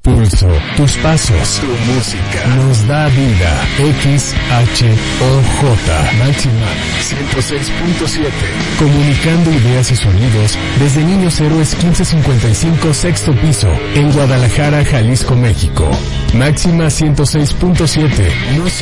pulso, tus pasos, tu música, nos da vida. XHOJ, Máxima 106.7. Comunicando ideas y sonidos desde Niños Héroes 1555, sexto piso, en Guadalajara, Jalisco, México. Máxima 106.7. No